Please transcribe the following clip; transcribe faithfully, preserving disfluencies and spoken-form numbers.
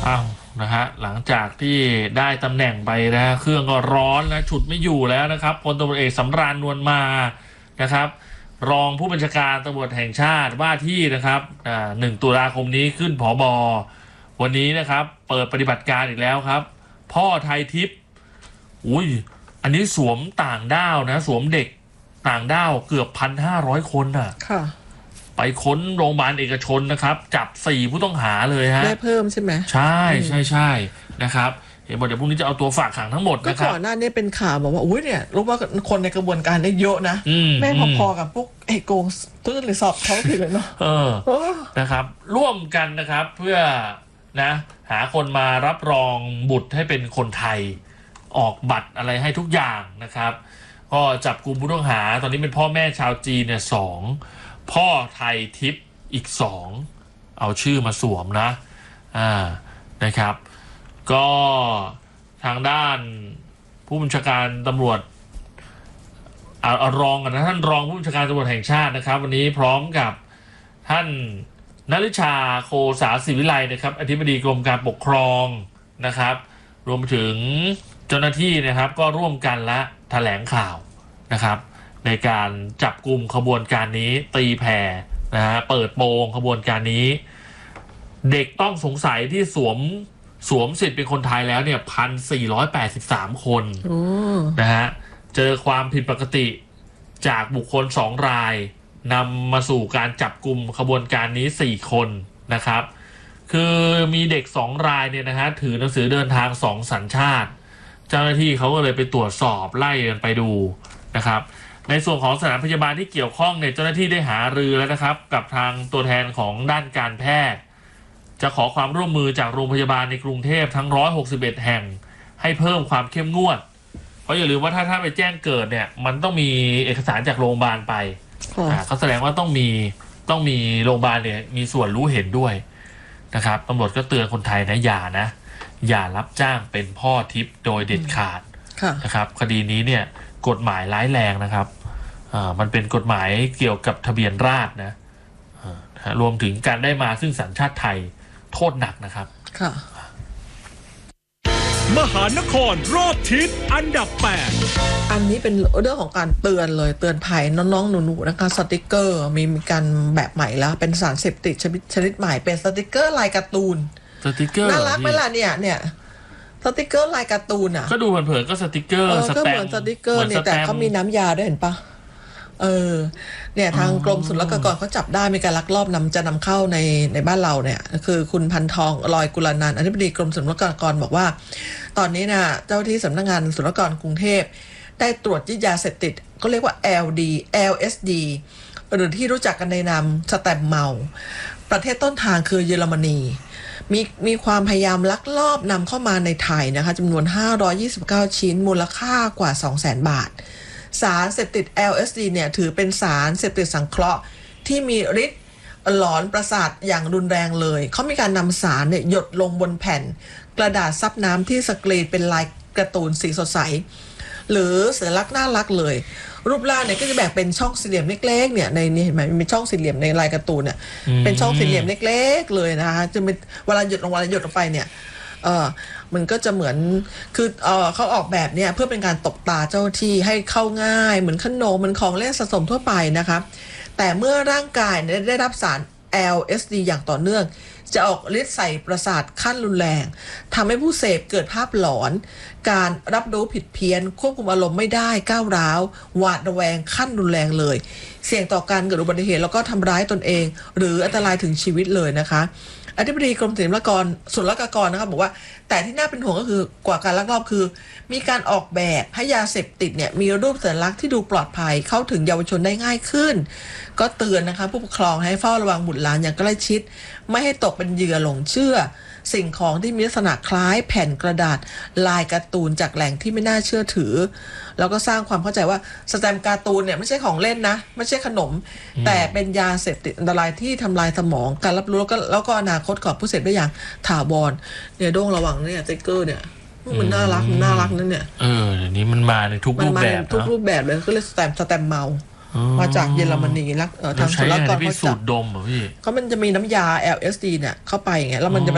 อ้าวนะฮะหลังจากที่ได้ตำแหน่งไปนะเครื่องก็ร้อนนะฉุดไม่อยู่แล้วนะครับพลตำรวจเอกสำราญนวลมานะครับรองผู้บัญชาการตำรวจแห่งชาติว่าที่นะครับอ่าหนึ่งตุลาคมนี้ขึ้นผบ.วันนี้นะครับเปิดปฏิบัติการอีกแล้วครับพ่อไทยทิพย์อุ้ยอันนี้สวมต่างด้าวนะสวมเด็กต่างด้าวเกือบพันห้าร้อยคนน่ะค่ะไปค้นโรงพยาบาลเอกชนนะครับจับสี่ผู้ต้องหาเลยฮะได้เพิ่มใช่ไหมใช่ใช่ใช่นะครับเห็นบอกเดี๋ยวพรุ่งนี้จะเอาตัวฝากขังทั้งหมดนะครับก็ก่อนหน้านี้เป็นข่าวบอกว่าอุ้ยเนี่ยรู้ว่าคนในกระบวนการได้เยอะนะแม่พอๆกับพวกไอ้โกงตื้นหรือสอบเขาผิดเลยเนาะเออนะครับร่วมกันนะครับเพื่อนะหาคนมารับรองบุตรให้เป็นคนไทยออกบัตรอะไรให้ทุกอย่างนะครับก็จับกลุ่มผู้ต้องหาตอนนี้เป็นพ่อแม่ชาวจีนเนี่ยสองพ่อไทยทิพย์อีกสองเอาชื่อมาสวมนะอ่านะครับก็ทางด้านผู้บัญชาการตำรวจเอาเอารองกันนะท่านรองผู้บัญชาการตำรวจแห่งชาตินะครับวันนี้พร้อมกับท่านณฤชาโคสาศิวิไลนะครับอธิบดีกรมการปกครองนะครับรวมถึงเจ้าหน้าที่นะครับก็ร่วมกันและแถลงข่าวนะครับในการจับกลุ่มขบวนการนี้ตีแผ่นะฮะเปิดโปงขบวนการนี้เด็กต้องสงสัยที่สวมสวมสิทธิ์เป็นคนไทยแล้วเนี่ยพันสี่ร้อยแปดสิบสามคนนะฮะเจอความผิดปกติจากบุคคลสองรายนำมาสู่การจับกลุ่มขบวนการนี้สี่คนนะครับคือมีเด็กสองรายเนี่ยนะฮะถือหนังสือเดินทางสองสัญชาติเจ้าหน้าที่เขาก็เลยไปตรวจสอบไล่กันไปดูนะครับในส่วนของสถานพยาบาลที่เกี่ยวข้องเนี่ยเจ้าหน้าที่ได้หารือแล้วนะครับกับทางตัวแทนของด้านการแพทย์จะขอความร่วมมือจากโรงพยาบาลในกรุงเทพทั้งหนึ่งร้อยหกสิบเอ็ดแห่งให้เพิ่มความเข้มงวดเพราะอย่าลืมว่าถ้าถ้าไปแจ้งเกิดเนี่ยมันต้องมีเอกสารจากโรงพยาบาลไปอ่าเขาแสดงว่าต้องมีต้องมีโรงพยาบาลเนี่ยมีส่วนรู้เห็นด้วยนะครับตำรวจก็เตือนคนไทยนะอย่านะอย่ารับจ้างเป็นพ่อทิพย์โดยเด็ดขาดนะครับคดีนี้เนี่ยกฎหมายร้ายแรงนะครับอ่ามันเป็นกฎหมายเกี่ยวกับทะเบียนราษฎร์นะรวมถึงการได้มาซึ่งสัญชาติไทยโทษหนักนะครับค่ะมหานครรอบทิศอันดับแปดอันนี้เป็นเรื่องของการเตือนเลยเตือนภัยน้องๆหนูๆนะคะสติกเกอร์มีมีการแบบใหม่แล้วเป็นสารเสพติดชนิดชนิดใหม่เป็นสติกเกอร์ลายการ์ตูนสติกเกอร์น่ารักไหมล่ะเนี่ยเนี่ยสติกเกอร์ลายการ์ตูนอ่ะก็ดูเผินๆก็สติกเกอร์ก็เหมือนสติกเกอร์เนี่ยแต่เขามีน้ำยาด้วยเห็นปะเออเนี่ยทางกรมศุลกากรเขาจับได้มีการลักลอบนำจะนำเข้าในในบ้านเราเนี่ยคือคุณพันทองลอยกุลนันท์อธิบดีกรมศุลกากรบอกว่าตอนนี้นะเจ้าที่สำนักงานศุลกากรกรุงเทพได้ตรวจยึดยาเสพติดก็เรียกว่า แอล ดี แอล เอส ดี หรือที่รู้จักกันในนามสแตมเมาประเทศต้นทางคือเยอรมนีมีมีความพยายามลักลอบนำเข้ามาในไทยนะคะจำนวนห้าร้อยยี่สิบเก้าชิ้นมูลค่ากว่า สองแสน บาทสารเสพติด แอล เอส ดี เนี่ยถือเป็นสารเสพติดสังเคราะห์ที่มีฤทธิ์หลอนประสาทอย่างรุนแรงเลยเขามีการนำสารเนี่ยหยดลงบนแผ่นกระดาษซับน้ำที่สกรีนเป็นลายการ์ตูนสีสดใสหรือสัญลักษณ์น่ารักเลยรูปร่างเนี่ยก็จะแบ่งเป็นช่องสี่เหลี่ยมเล็กๆเนี่ยในนี่เห็นไหมมีช่องสี่เหลี่ยมในลายการ์ตูนเนี่ยเป็นช่องสี่เหลี่ยมเล็กๆเลยนะคะจะเป็นเวลาหยดลงเวลาหยดลงไปเนี่ยเออมันก็จะเหมือนคือเออเขาออกแบบเนี่ยเพื่อเป็นการตบตาเจ้าที่ให้เข้าง่ายเหมือนขนมเหมือนของเล่นสะสมทั่วไปนะคะแต่เมื่อร่างกายเนี่ยได้รับสาร แอล เอส ดี อย่างต่อเนื่องจะออกฤทธิ์ใส่ประสาทขั้นรุนแรงทำให้ผู้เสพเกิดภาพหลอนการรับรู้ผิดเพี้ยนควบคุมอารมณ์ไม่ได้ก้าวร้าวหวาดระแวงขั้นรุนแรงเลยเสี่ยงต่อการเกิดอุบัติเหตุแล้วก็ทำร้ายตนเองหรืออันตรายถึงชีวิตเลยนะคะอธิบดีกรมศุลกากรศุลกากรนะครับบอกว่าแต่ที่น่าเป็นห่วงก็คือกว่าการลักลอบคือมีการออกแบบให้ยาเสพติดเนี่ยมีรูปสัญลักษณ์ที่ดูปลอดภัยเข้าถึงเยาวชนได้ง่ายขึ้นก็เตือนนะคะผู้ปกครองให้เฝ้าระวังบุตรหลานอย่างใกล้ชิดไม่ให้ตกเป็นเหยื่อหลงเชื่อสิ่งของที่มีลักษณะคล้ายแผ่นกระดาษลายการ์ตูนจากแหล่งที่ไม่น่าเชื่อถือแล้วก็สร้างความเข้าใจว่าสแตมป์การ์ตูนเนี่ยไม่ใช่ของเล่นนะไม่ใช่ขนมแต่เป็นยาเสพติดอันตรายที่ทำลายสมองการรับรู้แล้วก็แล้วก็อนาคตของผู้เสพได้อย่างถาวรเนี่ยโด่งระวังเนี่ยสติ๊กเกอร์เนี่ยมันน่ารักมันน่ารักนั่นเนี่ยเออเดี๋ยวนี้มันมาในทุกรูปแบบทุกรูปแบบเลยก็เลยสแตมป์สแตมป์เมามาจากเยอรมนีแล้วทางศุลกากรเขาจับสูตรดมเหรอพี่เขามันจะมีน้ำยา แอล เอส ดี เนี่ยเข้าไปอย่างเงี้ยแล้วมันจะ